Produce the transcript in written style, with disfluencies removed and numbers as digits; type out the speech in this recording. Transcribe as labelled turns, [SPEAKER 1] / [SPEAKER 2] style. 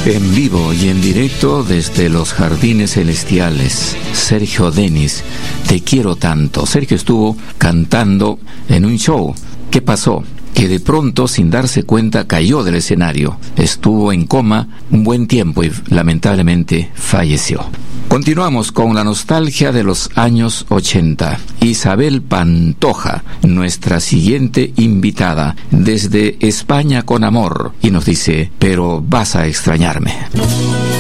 [SPEAKER 1] En vivo y en directo desde los Jardines Celestiales, Sergio Denis, Te quiero tanto. Sergio estuvo cantando en un show. ¿Qué pasó? Que de pronto, sin darse cuenta, cayó del escenario. Estuvo en coma un buen tiempo y lamentablemente falleció. Continuamos con la nostalgia de los años 80. Isabel Pantoja, nuestra siguiente invitada, desde España con amor, y nos dice, pero vas a extrañarme.